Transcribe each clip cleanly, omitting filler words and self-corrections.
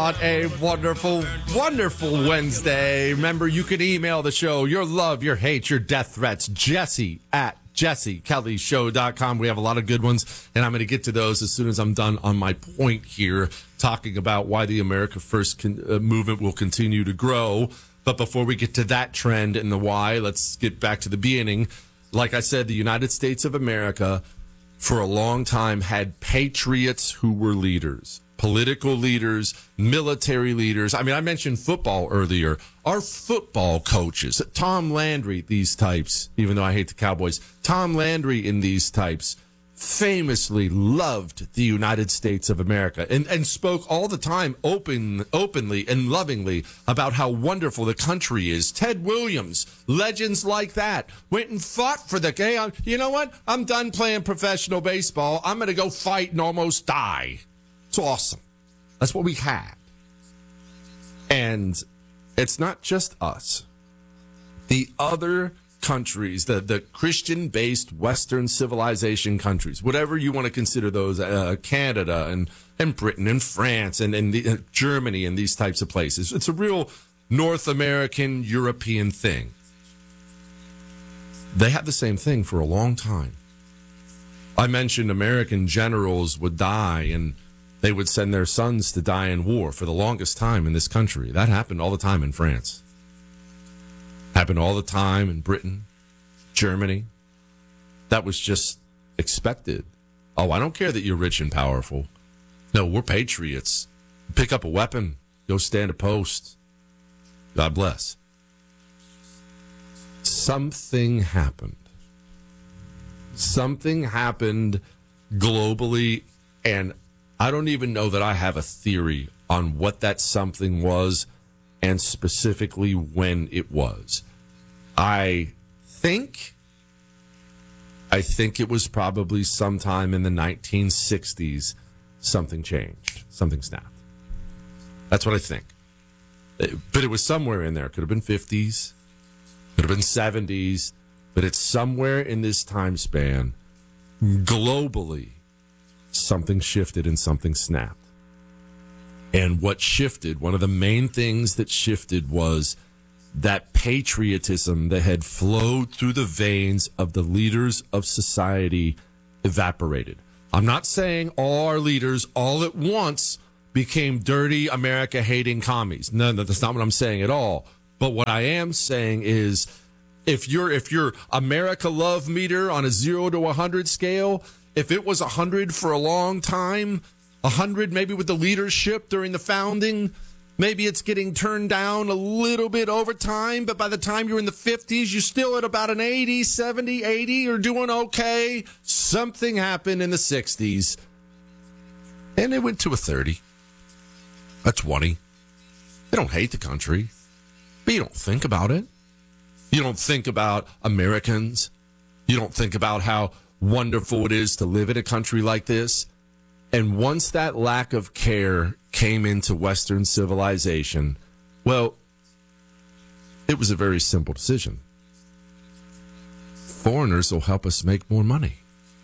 What a wonderful, wonderful Wednesday. Remember, you can email the show your love, your hate, your death threats, Jesse at JesseKellyShow.com. We have a lot of good ones, and I'm going to get to those as soon as I'm done on my point here, talking about why the America First movement will continue to grow. But before we get to that trend and the why, let's get back to the beginning. Like I said, the United States of America, for a long time, had patriots who were leaders. Political leaders, military leaders. I mean, I mentioned football earlier. Our football coaches, Tom Landry, these types, even though I hate the Cowboys, Tom Landry and these types famously loved the United States of America and spoke all the time openly and lovingly about how wonderful the country is. Ted Williams, legends like that, went and fought for the game. You know what? I'm done playing professional baseball. I'm going to go fight and almost die. It's awesome. That's what we had. And it's not just us. The other countries, the Christian-based Western civilization countries, whatever you want to consider those, Canada and Britain and France and Germany and these types of places. It's a real North American, European thing. They had the same thing for a long time. I mentioned American generals would die and they would send their sons to die in war for the longest time in this country. That happened all the time in France. Happened all the time in Britain, Germany. That was just expected. Oh, I don't care that you're rich and powerful. No, we're patriots. Pick up a weapon. Go stand a post. God bless. Something happened. Something happened globally, and I don't even know that I have a theory on what that something was and specifically when it was. I think it was probably sometime in the 1960s something changed. Something snapped. That's what I think. But it was somewhere in there. Could have been 50s. Could have been 70s. But it's somewhere in this time span, globally, something shifted and something snapped. And what shifted, one of the main things that shifted was that patriotism that had flowed through the veins of the leaders of society evaporated. I'm not saying all our leaders all at once became dirty America-hating commies. No, that's not what I'm saying at all. But what I am saying is if your America love meter on a 0 to 100 scale, if it was 100 for a long time, 100 maybe with the leadership during the founding, maybe it's getting turned down a little bit over time, but by the time you're in the 50s, you're still at about an 80, 70, 80, you're doing okay. Something happened in the 60s, and it went to a 30, a 20. They don't hate the country, but you don't think about it. You don't think about Americans. You don't think about how wonderful it is to live in a country like this. And once that lack of care came into Western civilization, well, it was a very simple decision. Foreigners will help us make more money.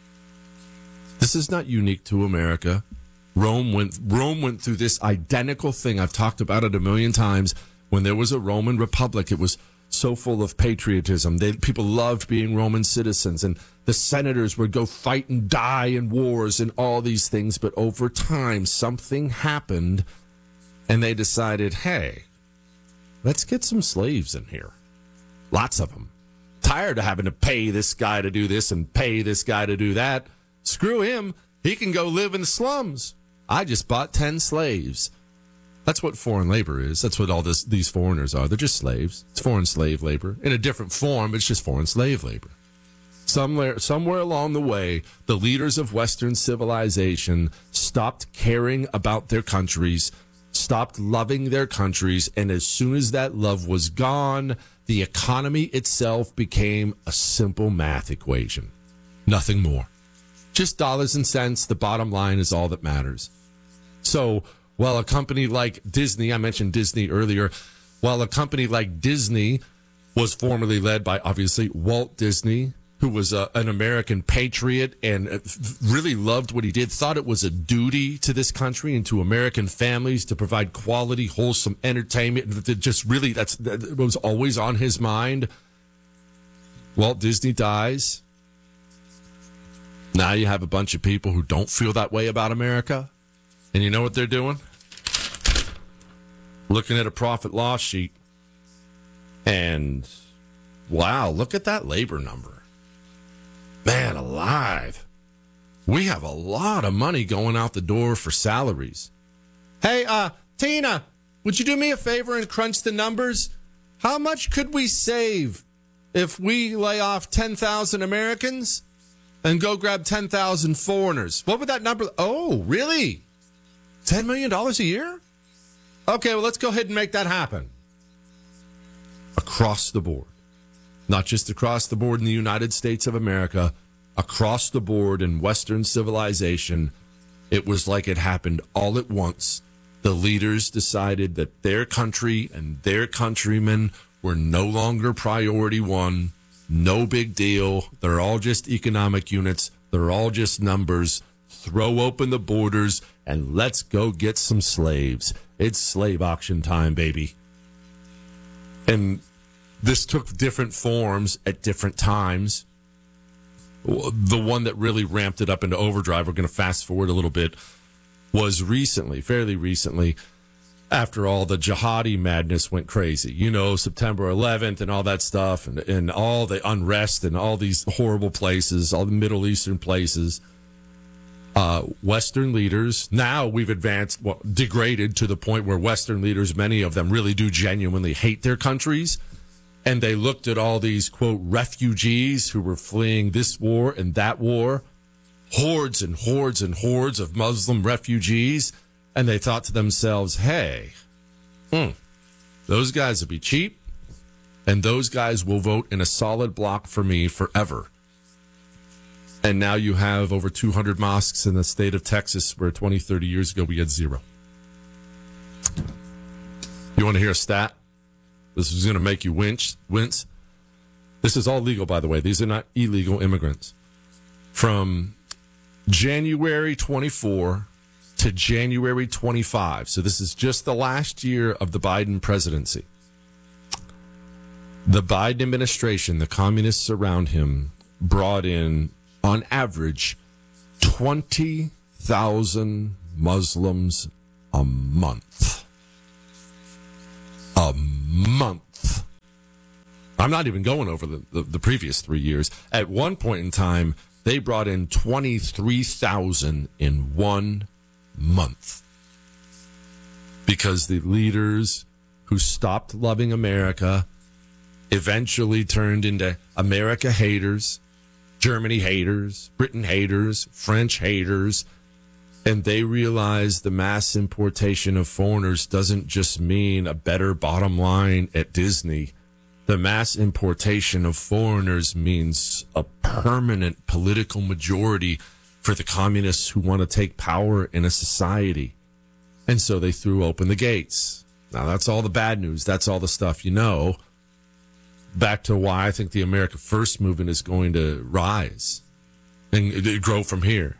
This is not unique to America. Rome went through this identical thing. I've talked about it a million times. When there was a Roman Republic, it was so full of patriotism. People loved being Roman citizens, and the senators would go fight and die in wars and all these things. But over time, something happened, and they decided, hey, let's get some slaves in here. Lots of them. Tired of having to pay this guy to do this and pay this guy to do that. Screw him. He can go live in the slums. I just bought 10 slaves. That's what foreign labor is. That's what all these foreigners are. They're just slaves. It's foreign slave labor. In a different form, it's just foreign slave labor. Somewhere along the way, the leaders of Western civilization stopped caring about their countries, stopped loving their countries, and as soon as that love was gone, the economy itself became a simple math equation. Nothing more. Just dollars and cents. The bottom line is all that matters. So, while a company like Disney, I mentioned Disney earlier, while a company like Disney was formerly led by, obviously, Walt Disney, who was an American patriot and really loved what he did, thought it was a duty to this country and to American families to provide quality, wholesome entertainment. Just really, that was always on his mind. Walt Disney dies. Now you have a bunch of people who don't feel that way about America. And you know what they're doing? Looking at a profit loss sheet. And, wow, look at that labor number. Man alive. We have a lot of money going out the door for salaries. Hey, Tina, would you do me a favor and crunch the numbers? How much could we save if we lay off 10,000 Americans and go grab 10,000 foreigners? What would that number? Oh, really? $10 million a year? Okay, well, let's go ahead and make that happen. Across the board. Not just across the board in the United States of America, across the board in Western civilization, it was like it happened all at once. The leaders decided that their country and their countrymen were no longer priority one. No big deal. They're all just economic units. They're all just numbers. Throw open the borders and let's go get some slaves. It's slave auction time, baby. And this took different forms at different times. The one that really ramped it up into overdrive, we're going to fast forward a little bit, was recently, fairly recently, after all the jihadi madness went crazy. You know, September 11th and all that stuff, and all the unrest and all these horrible places, all the Middle Eastern places. Western leaders, now we've advanced, degraded to the point where Western leaders, many of them really do genuinely hate their countries. And they looked at all these, quote, refugees who were fleeing this war and that war, hordes and hordes and hordes of Muslim refugees. And they thought to themselves, hey, those guys will be cheap, and those guys will vote in a solid block for me forever. And now you have over 200 mosques in the state of Texas where 20, 30 years ago we had zero. You want to hear a stat? This is going to make you wince. This is all legal, by the way. These are not illegal immigrants. From January 24 to January 25, so this is just the last year of the Biden presidency, the Biden administration, the communists around him, brought in, on average, 20,000 Muslims a month. A month. I'm not even going over the previous 3 years. At one point in time, they brought in 23,000 in 1 month. Because the leaders who stopped loving America eventually turned into America haters, Germany haters, Britain haters, French haters, and they realized the mass importation of foreigners doesn't just mean a better bottom line at Disney. The mass importation of foreigners means a permanent political majority for the communists who want to take power in a society. And so they threw open the gates. Now, that's all the bad news. That's all the stuff you know. Back to why I think the America First movement is going to rise and grow from here.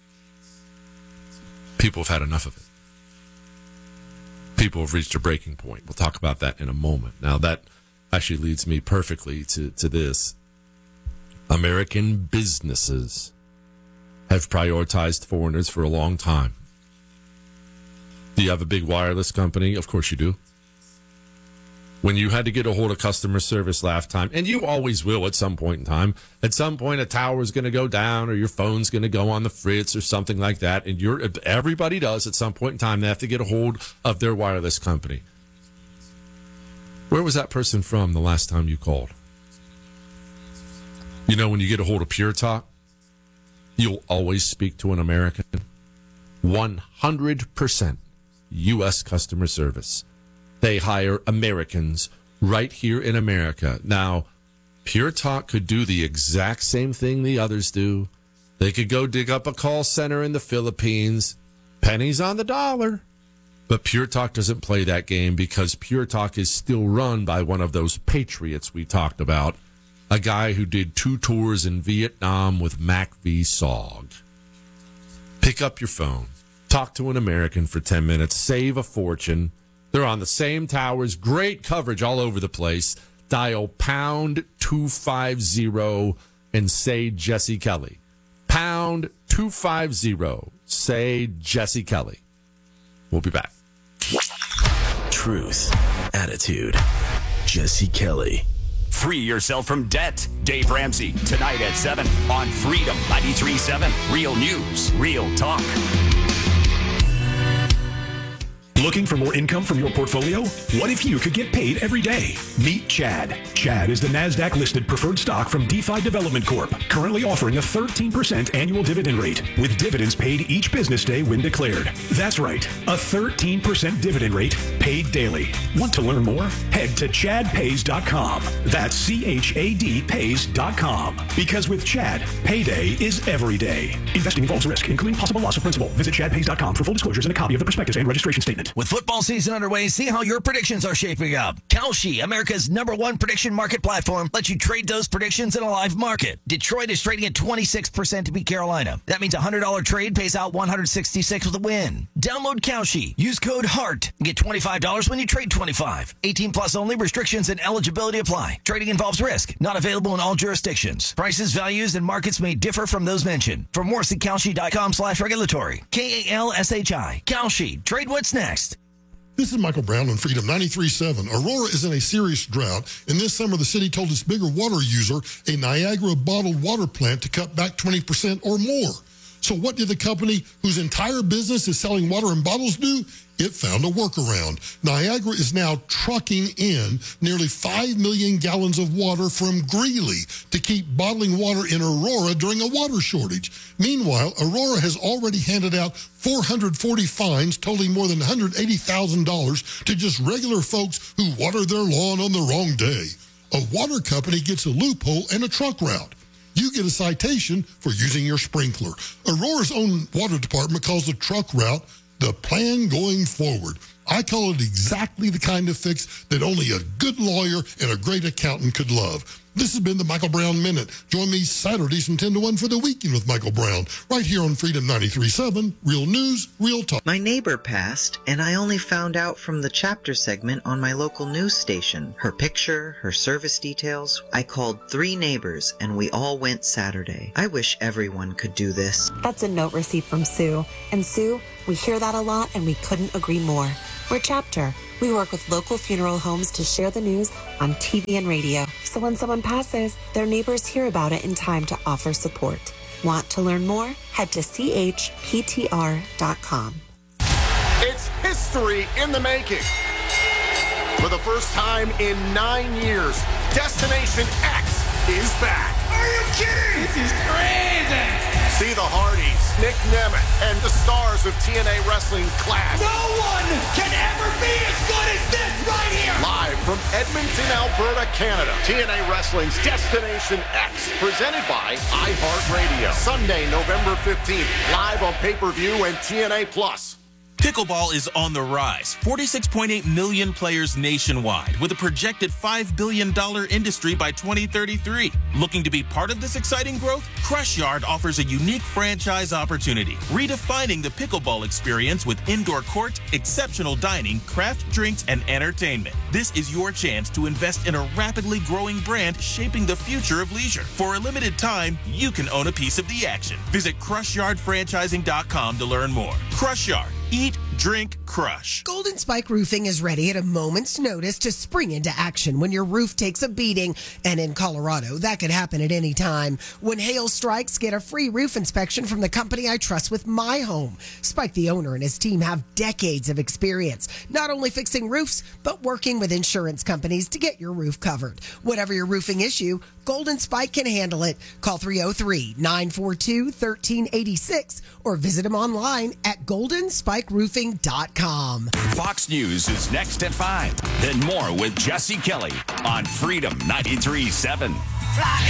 People have had enough of it. People have reached a breaking point. We'll talk about that in a moment. Now, that actually leads me perfectly to this. American businesses have prioritized foreigners for a long time. Do you have a big wireless company? Of course you do. When you had to get a hold of customer service last time, and you always will at some point in time, at some point a tower is going to go down or your phone's going to go on the fritz or something like that, and everybody does at some point in time. They have to get a hold of their wireless company. Where was that person from the last time you called? You know, when you get a hold of Pure Talk, you'll always speak to an American. 100% U.S. customer service. They hire Americans right here in America. Now, Pure Talk could do the exact same thing the others do. They could go dig up a call center in the Philippines, pennies on the dollar. But Pure Talk doesn't play that game because Pure Talk is still run by one of those patriots we talked about, a guy who did 2 tours in Vietnam with Mac V. Sog. Pick up your phone. Talk to an American for 10 minutes. Save a fortune. They're on the same towers. Great coverage all over the place. Dial pound 250 and say Jesse Kelly. Pound 250. Say Jesse Kelly. We'll be back. Truth. Attitude. Jesse Kelly. Free yourself from debt. Dave Ramsey, tonight at 7 on Freedom 93.7. Real news, real talk. Looking for more income from your portfolio? What if you could get paid every day? Meet Chad. Chad is the NASDAQ-listed preferred stock from DeFi Development Corp., currently offering a 13% annual dividend rate, with dividends paid each business day when declared. That's right, a 13% dividend rate paid daily. Want to learn more? Head to chadpays.com. That's CHAD-Pays.com. Because with Chad, payday is every day. Investing involves risk, including possible loss of principal. Visit chadpays.com for full disclosures and a copy of the prospectus and registration statement. With football season underway, see how your predictions are shaping up. Kalshi, America's #1 prediction market platform, lets you trade those predictions in a live market. Detroit is trading at 26% to beat Carolina. That means a $100 trade pays out $166 with a win. Download Kalshi. Use code HEART. Get $25 when you trade 25. 18 plus only. Restrictions and eligibility apply. Trading involves risk. Not available in all jurisdictions. Prices, values, and markets may differ from those mentioned. For more, see Kalshi.com/regulatory. KALSHI. Kalshi. Trade what's next. This is Michael Brown on Freedom 93.7. Aurora is in a serious drought, and this summer the city told its bigger water user, a Niagara bottled water plant, to cut back 20% or more. So what did the company whose entire business is selling water in bottles do? It found a workaround. Niagara is now trucking in nearly 5 million gallons of water from Greeley to keep bottling water in Aurora during a water shortage. Meanwhile, Aurora has already handed out 440 fines totaling more than $180,000 to just regular folks who water their lawn on the wrong day. A water company gets a loophole and a truck route. You get a citation for using your sprinkler. Aurora's own water department calls the truck route the plan going forward. I call it exactly the kind of fix that only a good lawyer and a great accountant could love. This has been the Michael Brown Minute. Join me Saturdays from 10 to 1 for the Weekend with Michael Brown, right here on Freedom 93.7, Real News, Real Talk. My neighbor passed, and I only found out from the chapter segment on my local news station. Her picture, her service details. I called 3 neighbors, and we all went Saturday. I wish everyone could do this. That's a note receipt from Sue. And Sue, we hear that a lot, and we couldn't agree more. We're Chapter. We work with local funeral homes to share the news on TV and radio. So when someone passes, their neighbors hear about it in time to offer support. Want to learn more? Head to chptr.com. It's history in the making. For the first time in 9 years, Destination X is back. Are you kidding? This is crazy. See the Hardys, Nick Nemeth, and the stars of TNA Wrestling clash. No one can ever be as good as this right here. Live from Edmonton, Alberta, Canada. TNA Wrestling's Destination X, presented by iHeartRadio. Sunday, November 15th, live on pay-per-view and TNA Plus. Pickleball is on the rise. 46.8 million players nationwide, with a projected $5 billion industry by 2033. Looking to be part of this exciting growth? Crush Yard offers a unique franchise opportunity, redefining the pickleball experience with indoor court, exceptional dining, craft drinks, and entertainment. This is your chance to invest in a rapidly growing brand shaping the future of leisure. For a limited time, you can own a piece of the action. Visit CrushYardFranchising.com to learn more. Crush Yard. Eat, drink, crush. Golden Spike Roofing is ready at a moment's notice to spring into action when your roof takes a beating. And in Colorado, that could happen at any time. When hail strikes, get a free roof inspection from the company I trust with my home. Spike, the owner, and his team have decades of experience, not only fixing roofs, but working with insurance companies to get your roof covered. Whatever your roofing issue, Golden Spike can handle it. Call 303-942-1386 or visit them online at goldenspikeroofing.com. Fox News is next at 5. Then more with Jesse Kelly on Freedom 93.7.